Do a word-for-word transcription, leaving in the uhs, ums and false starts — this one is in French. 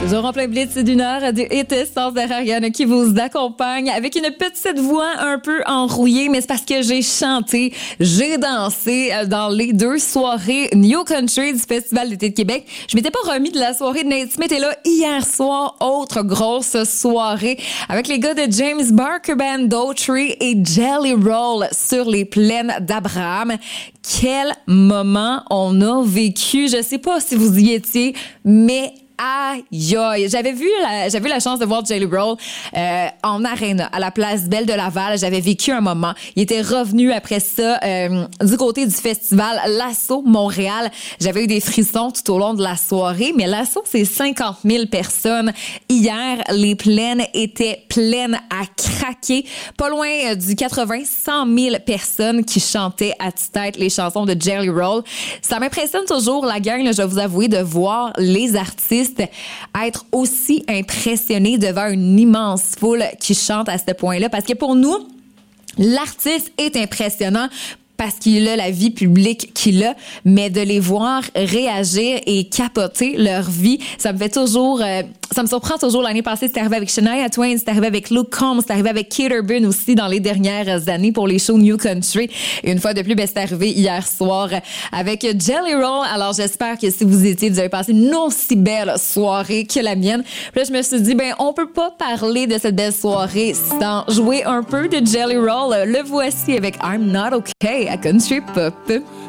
Toujours en plein blitz d'une heure de hit essence de Ariane qui vous accompagne avec une petite voix un peu enrouillée, mais c'est parce que j'ai chanté, j'ai dansé dans les deux soirées New Country du Festival d'été de Québec. Je m'étais pas remis de la soirée de Nate Smith et là, hier soir, autre grosse soirée avec les gars de James Barker Band, Daughtry et Jelly Roll sur les plaines d'Abraham. Quel moment on a vécu. Je sais pas si vous y étiez, mais aïe, aïe. J'avais vu la, j'avais eu la chance de voir Jelly Roll euh, en aréna à la place Belle de Laval. J'avais vécu un moment. Il était revenu après ça euh, du côté du festival L'Assaut Montréal. J'avais eu des frissons tout au long de la soirée, mais l'Assaut, c'est cinquante mille personnes. Hier, les plaines étaient pleines à craquer. Pas loin euh, du quatre-vingts à cent mille personnes qui chantaient à tue-tête les chansons de Jelly Roll. Ça m'impressionne toujours, la gang, là, je vais vous avouer, de voir les artistes être aussi impressionnés devant une immense foule qui chante à ce point-là. Parce que pour nous, l'artiste est impressionnant parce qu'il a la vie publique qu'il a, mais de les voir réagir et capoter leur vie, ça me fait toujours... Euh, ça me surprend toujours. L'année passée, c'est arrivé avec Shania Twain, c'est arrivé avec Luke Combs, c'est arrivé avec Kate Urban aussi dans les dernières années pour les shows New Country. Et une fois de plus, ben, c'est arrivé hier soir avec Jelly Roll. Alors, j'espère que si vous étiez, vous avez passé une aussi belle soirée que la mienne. Puis là, je me suis dit, ben, on peut pas parler de cette belle soirée sans jouer un peu de Jelly Roll. Le voici avec I'm Not Okay à Country Pop.